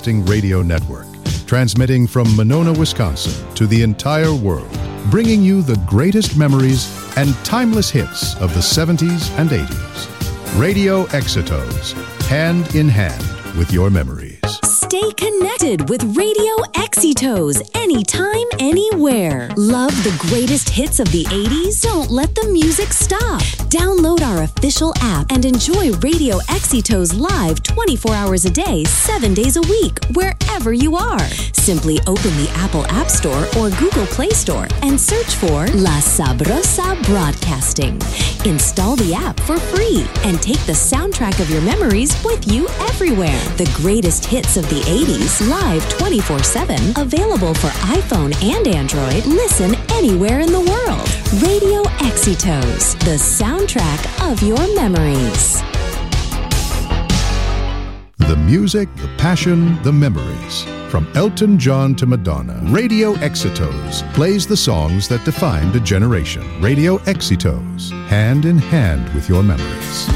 Broadcasting Radio Network, transmitting from Monona, Wisconsin to the entire world, bringing you the greatest memories and timeless hits of the 70s and 80s. Radio Exitos, hand in hand with your memories. Stay connected with Radio Exitos anytime, anywhere. Love the greatest hits of the 80s? Don't let the music stop. Download our official app and enjoy Radio Exitos live 24 hours a day, 7 days a week, wherever you are. Simply open the Apple App Store or Google Play Store and search for La Sabrosa Broadcasting. Install the app for free and take the soundtrack of your memories with you everywhere. The greatest hits of the 80s live 24/7, available for iPhone and Android. Listen anywhere in the world. Radio Exitos, the soundtrack of your memories. The music, the passion, the memories. From Elton John to Madonna, Radio Exitos plays the songs that defined a generation. Radio Exitos, hand in hand with your memories.